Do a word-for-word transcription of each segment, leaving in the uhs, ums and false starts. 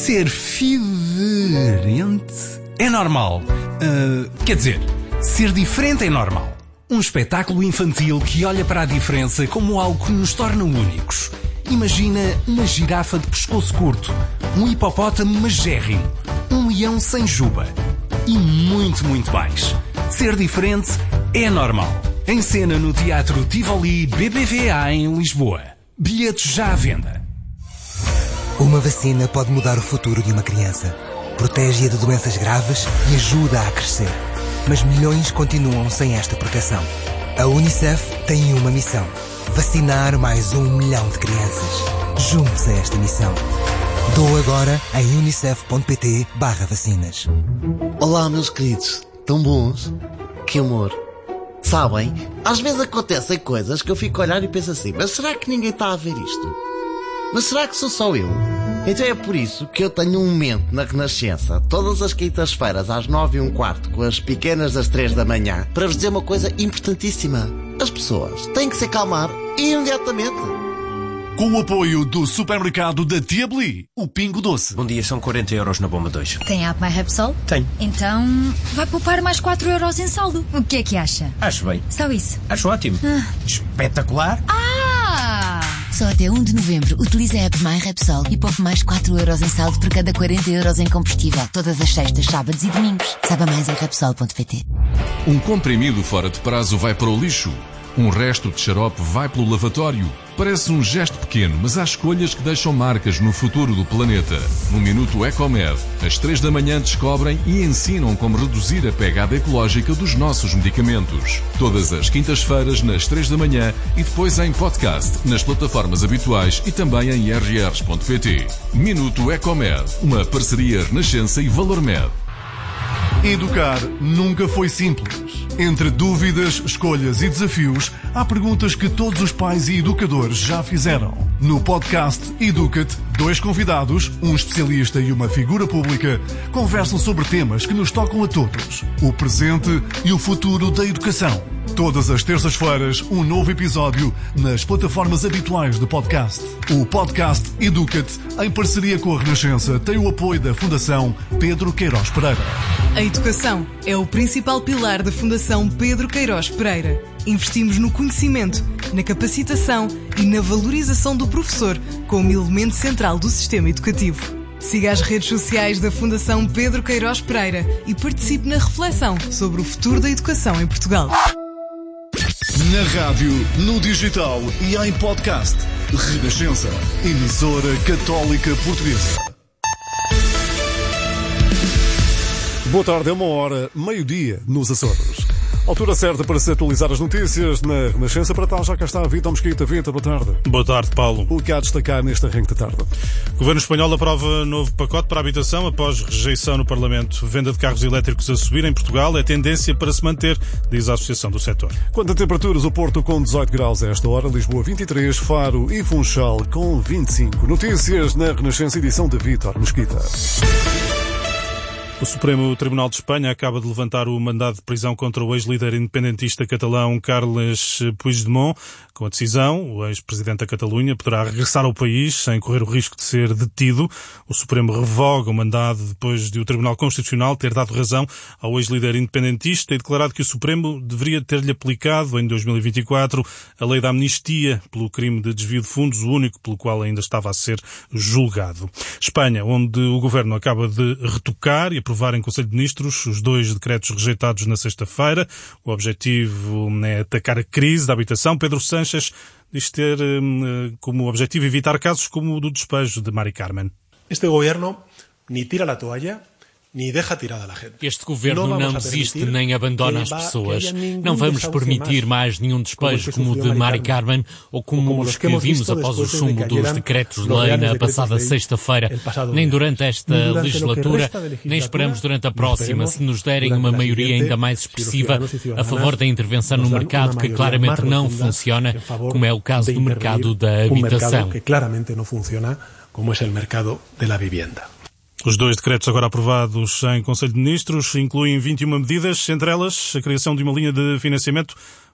Ser diferente é normal. Uh, quer dizer, ser diferente é normal. Um espetáculo infantil que olha para a diferença como algo que nos torna únicos. Imagina uma girafa de pescoço curto, um hipopótamo magérrimo, um leão sem juba e muito, muito mais. Ser diferente é normal. Em cena no Teatro Tivoli B B V A em Lisboa. Bilhetes já à venda. Uma vacina pode mudar o futuro de uma criança. Protege-a de doenças graves e ajuda a crescer. Mas milhões continuam sem esta proteção. A Unicef tem uma missão: vacinar mais um milhão de crianças. Junte-se a esta missão. Doa agora em unicef.pt barra vacinas. Olá, meus queridos. Tão bons? Que amor. Sabem, às vezes acontecem coisas que eu fico a olhar e penso assim: mas será que ninguém está a ver isto? Mas será que sou só eu? Então é por isso que eu tenho um momento na Renascença, todas as quintas-feiras às nove e um quarto, com as pequenas das três da manhã, para vos dizer uma coisa importantíssima. As pessoas têm que se acalmar imediatamente. Com o apoio do supermercado da Tia Beli, o Pingo Doce. Bom dia, são quarenta euros na bomba dois. Tem app My Repsol? Tem. Então vai poupar mais quatro euros em saldo. O que é que acha? Acho bem. Só isso? Acho ótimo. Ah. Espetacular. Ah! Só até um de novembro, utilize a app My Repsol e poupe mais quatro euros em saldo por cada quarenta euros em combustível. Todas as sextas, sábados e domingos. Saiba mais em repsol ponto pt. Um comprimido fora de prazo vai para o lixo. Um resto de xarope vai pelo lavatório. Parece um gesto pequeno, mas há escolhas que deixam marcas no futuro do planeta. No Minuto Ecomed, às três da manhã descobrem e ensinam como reduzir a pegada ecológica dos nossos medicamentos. Todas as quintas-feiras, nas três da manhã e depois em podcast, nas plataformas habituais e também em r r ponto p t. Minuto Ecomed, uma parceria Renascença e ValorMed. Educar nunca foi simples. Entre dúvidas, escolhas e desafios, há perguntas que todos os pais e educadores já fizeram. No podcast Educa-te, dois convidados, um especialista e uma figura pública, conversam sobre temas que nos tocam a todos. O presente e o futuro da educação. Todas as terças-feiras, um novo episódio nas plataformas habituais de podcast. O podcast Educa-te, em parceria com a Renascença, tem o apoio da Fundação Pedro Queiroz Pereira. A educação é o principal pilar da Fundação Pedro Queiroz Pereira. Investimos no conhecimento, na capacitação e na valorização do professor como elemento central do sistema educativo. Siga as redes sociais da Fundação Pedro Queiroz Pereira e participe na reflexão sobre o futuro da educação em Portugal. Na rádio, no digital e em podcast. Renascença, emissora católica portuguesa. Boa tarde, é uma hora, meio-dia, nos Açores. Altura certa para se atualizar as notícias na Renascença. Para tal, já cá está a Vitor Mesquita. Vitor, boa tarde. Boa tarde, Paulo. O que há a destacar neste arranque da tarde? O Governo espanhol aprova novo pacote para a habitação após rejeição no Parlamento. Venda de carros elétricos a subir em Portugal é tendência para se manter, diz a Associação do Setor. Quanto a temperaturas, o Porto com dezoito graus a esta hora, Lisboa vinte e três, Faro e Funchal com vinte e cinco. Notícias na Renascença, edição de Vitor Mesquita. O Supremo Tribunal de Espanha acaba de levantar o mandado de prisão contra o ex-líder independentista catalão Carles Puigdemont. Com a decisão, o ex-presidente da Catalunha poderá regressar ao país sem correr o risco de ser detido. O Supremo revoga o mandado depois de o Tribunal Constitucional ter dado razão ao ex-líder independentista e declarado que o Supremo deveria ter-lhe aplicado em dois mil e vinte e quatro a lei da amnistia pelo crime de desvio de fundos, o único pelo qual ainda estava a ser julgado. Espanha, onde o Governo acaba de retocar e aprovar em Conselho de Ministros os dois decretos rejeitados na sexta-feira. O objetivo é atacar a crise da habitação. Pedro Sánchez diz ter como objetivo evitar casos como o do despejo de Mari Carmen. Este governo ni tira la toalla, ni deja tirada la gente. Este governo não desiste nem abandona as pessoas. Não vamos permitir mais nenhum despejo como o de Mari Carmen ou como os que vimos após o chumbo dos decretos de lei na passada sexta-feira. Nem durante esta legislatura, nem esperamos durante a próxima, se nos derem uma maioria ainda mais expressiva a favor da intervenção no mercado que claramente não funciona, como é o caso do mercado da habitação. que claramente não funciona, como é o mercado da vivienda. Os dois decretos agora aprovados em Conselho de Ministros incluem vinte e uma medidas, entre elas a criação de uma linha de financiamento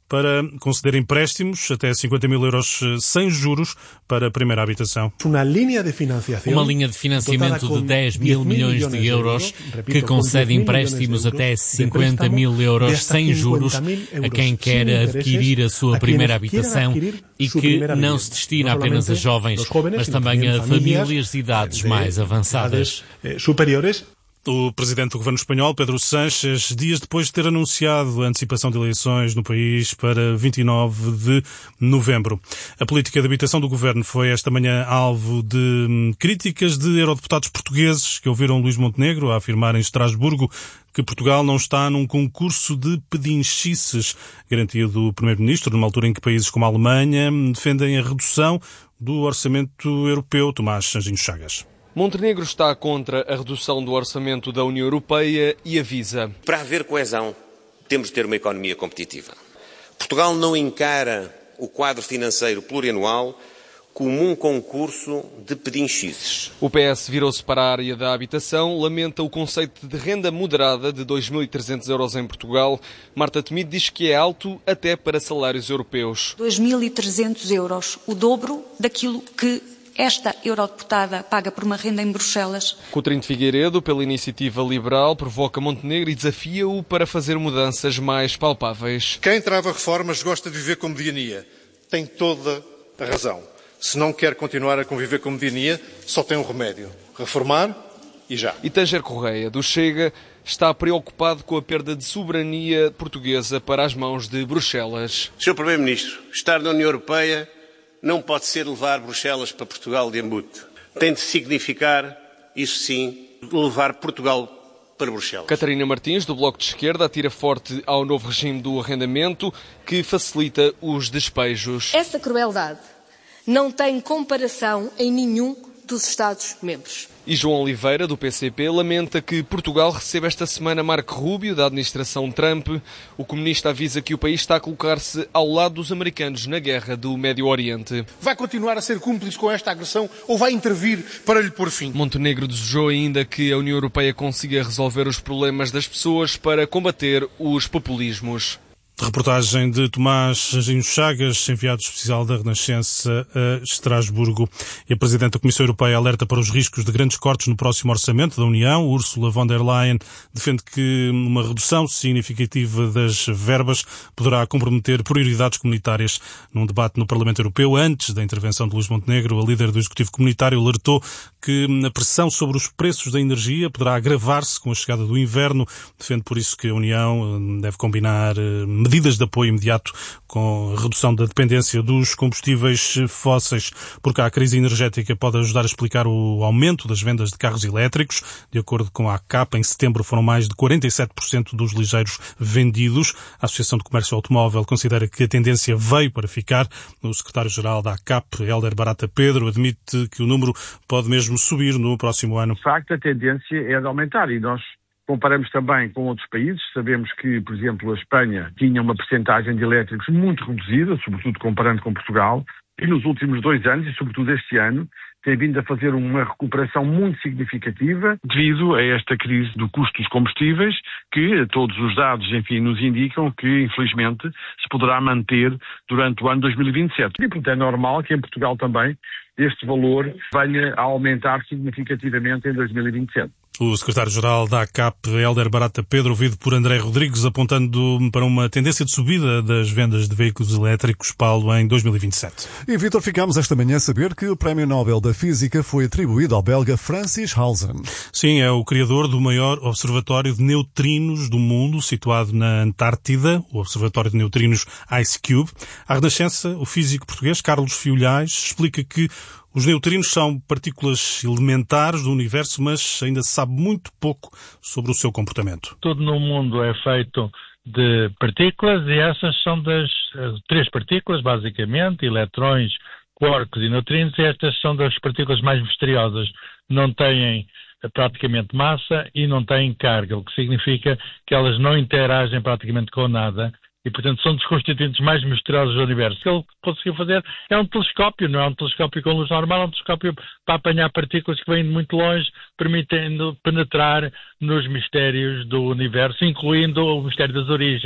para conceder empréstimos até cinquenta mil euros sem juros para a primeira habitação. Uma linha de financiação, Uma linha de financiamento de dez mil milhões de euros que concede empréstimos até cinquenta mil euros sem juros a quem quer adquirir a sua primeira habitação e que não se destina apenas a jovens, mas também a famílias de idades mais avançadas. superiores. O presidente do governo espanhol, Pedro Sánchez, dias depois de ter anunciado a antecipação de eleições no país para vinte e nove de novembro. A política de habitação do governo foi esta manhã alvo de críticas de eurodeputados portugueses que ouviram Luís Montenegro a afirmar em Estrasburgo que Portugal não está num concurso de pedinchices, garantia do primeiro-ministro, numa altura em que países como a Alemanha defendem a redução do orçamento europeu. Tomás Anjinho Chagas. Montenegro está contra a redução do orçamento da União Europeia e avisa: para haver coesão, temos de ter uma economia competitiva. Portugal não encara o quadro financeiro plurianual como um concurso de pedinchices. O P S virou-se para a área da habitação, lamenta o conceito de renda moderada de dois mil e trezentos euros em Portugal. Marta Temido diz que é alto até para salários europeus. dois mil e trezentos euros, o dobro daquilo que esta eurodeputada paga por uma renda em Bruxelas. Coutrinho de Figueiredo, pela Iniciativa Liberal, provoca Montenegro e desafia-o para fazer mudanças mais palpáveis. Quem trava reformas gosta de viver com mediania. Tem toda a razão. Se não quer continuar a conviver com mediania, só tem um remédio: reformar e já. E Tanger Correia, do Chega, está preocupado com a perda de soberania portuguesa para as mãos de Bruxelas. senhor Primeiro-Ministro, estar na União Europeia não pode ser levar Bruxelas para Portugal de embute. Tem de significar, isso sim, levar Portugal para Bruxelas. Catarina Martins, do Bloco de Esquerda, atira forte ao novo regime do arrendamento que facilita os despejos. Essa crueldade não tem comparação em nenhum dos Estados-membros. E João Oliveira, do P C P, lamenta que Portugal receba esta semana Marco Rubio, da administração Trump. O comunista avisa que o país está a colocar-se ao lado dos americanos na guerra do Médio Oriente. Vai continuar a ser cúmplice com esta agressão ou vai intervir para lhe pôr fim? Montenegro desejou ainda que a União Europeia consiga resolver os problemas das pessoas para combater os populismos. Reportagem de Tomás Anjinho Chagas, enviado especial da Renascença a Estrasburgo. E a Presidente da Comissão Europeia alerta para os riscos de grandes cortes no próximo orçamento da União. Ursula von der Leyen defende que uma redução significativa das verbas poderá comprometer prioridades comunitárias. Num debate no Parlamento Europeu, antes da intervenção de Luís Montenegro, a líder do Executivo Comunitário alertou que a pressão sobre os preços da energia poderá agravar-se com a chegada do inverno. Defende por isso que a União deve combinar medidas de apoio imediato com a redução da dependência dos combustíveis fósseis, porque a crise energética pode ajudar a explicar o aumento das vendas de carros elétricos. De acordo com a ACAP, em setembro foram mais de quarenta e sete por cento dos ligeiros vendidos. A Associação de Comércio Automóvel considera que a tendência veio para ficar. O secretário-geral da ACAP, Hélder Barata Pedro, admite que o número pode mesmo subir no próximo ano. De facto, a tendência é de aumentar e nós comparamos também com outros países. Sabemos que, por exemplo, a Espanha tinha uma percentagem de elétricos muito reduzida, sobretudo comparando com Portugal, e nos últimos dois anos, e sobretudo este ano, tem vindo a fazer uma recuperação muito significativa devido a esta crise do custo dos combustíveis, que todos os dados, enfim, nos indicam que, infelizmente, se poderá manter durante o ano dois mil e vinte e sete. E, portanto, é normal que em Portugal também este valor venha a aumentar significativamente em dois mil e vinte e sete. O secretário-geral da ACAP, Hélder Barata Pedro, ouvido por André Rodrigues, apontando para uma tendência de subida das vendas de veículos elétricos, Paulo, em dois mil e vinte e sete. E, Vítor, ficámos esta manhã a saber que o Prémio Nobel da Física foi atribuído ao belga Francis Halzen. Sim, é o criador do maior observatório de neutrinos do mundo, situado na Antártida, o Observatório de Neutrinos IceCube. À Renascença, o físico português Carlos Fiolhais explica que os neutrinos são partículas elementares do universo, mas ainda se sabe muito pouco sobre o seu comportamento. Tudo no mundo é feito de partículas e essas são das três partículas, basicamente, eletrões, quarks e neutrinos, e estas são das partículas mais misteriosas. Não têm praticamente massa e não têm carga, o que significa que elas não interagem praticamente com nada. E, portanto, são dos constituintes mais misteriosos do universo. O que ele conseguiu fazer é um telescópio, não é um telescópio com luz normal, é um telescópio para apanhar partículas que vêm de muito longe, permitindo penetrar nos mistérios do universo, incluindo o mistério das origens.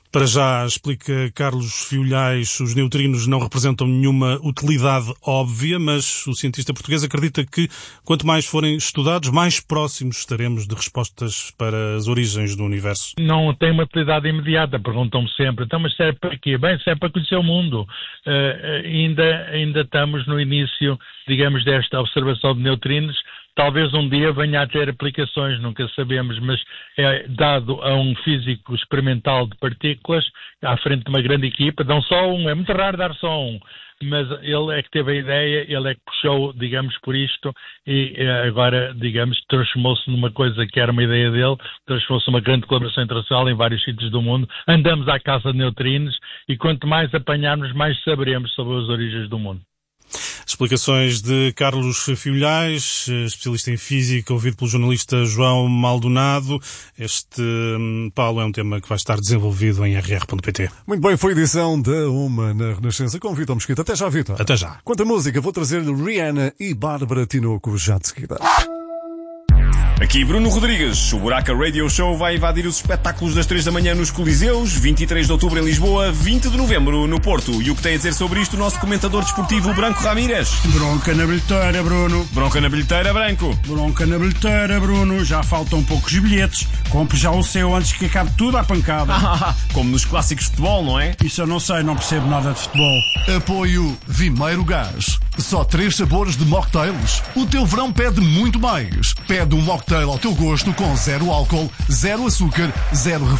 Para já, explica Carlos Fiolhais, os neutrinos não representam nenhuma utilidade óbvia, mas o cientista português acredita que quanto mais forem estudados, mais próximos estaremos de respostas para as origens do universo. Não tem uma utilidade imediata, perguntam-me sempre. Então, mas serve para quê? Bem, serve para conhecer o mundo. Uh, ainda, ainda estamos no início, digamos, desta observação de neutrinos. Talvez um dia venha a ter aplicações, nunca sabemos, mas é dado a um físico experimental de partículas, à frente de uma grande equipa, dão só um, é muito raro dar só um, mas ele é que teve a ideia, ele é que puxou, digamos, por isto, e agora, digamos, transformou-se numa coisa que era uma ideia dele, transformou-se numa grande colaboração internacional em vários sítios do mundo. Andamos à caça de neutrinos e quanto mais apanharmos, mais saberemos sobre as origens do mundo. Explicações de Carlos Fiolhais, especialista em física, ouvido pelo jornalista João Maldonado. Este, Paulo, é um tema que vai estar desenvolvido em r r ponto p t. Muito bem, foi a edição da Uma na Renascença com Vítor Mesquita. Até já, Vítor. Até já. Quanto à música, vou trazer-lhe Rihanna e Bárbara Tinoco já de seguida. Aqui Bruno Rodrigues. O Buraca Radio Show vai invadir os espetáculos das três da manhã nos Coliseus, vinte e três de outubro em Lisboa, vinte de novembro no Porto. E o que tem a dizer sobre isto o nosso comentador desportivo Branco Ramírez? Bronca na bilheteira, Bruno. Bronca na bilheteira, Branco. Bronca na bilheteira, Bruno. Já faltam poucos bilhetes. Compre já o seu antes que acabe tudo à pancada. Como nos clássicos de futebol, não é? Isso eu não sei, não percebo nada de futebol. Apoio Vimeiro Gás. Só três sabores de mocktails. O teu verão pede muito mais. Pede um mocktail ao teu gosto com zero álcool, zero açúcar, zero refrigerante.